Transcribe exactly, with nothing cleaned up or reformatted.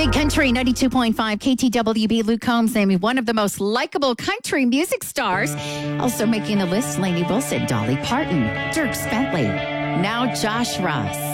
Big Country ninety-two point five K T W B. Luke Combs named one of the most likable country music stars. Also making the list, Lainey Wilson, Dolly Parton, Dierks Bentley. Now Josh Ross.